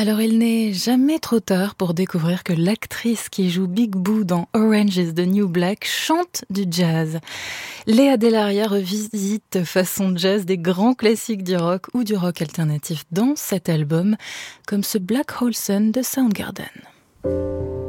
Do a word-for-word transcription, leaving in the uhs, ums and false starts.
Alors il n'est jamais trop tard pour découvrir que l'actrice qui joue Big Boo dans Orange is the New Black chante du jazz. Léa Delaria revisite façon jazz des grands classiques du rock ou du rock alternatif dans cet album, comme ce Black Hole Sun de Soundgarden.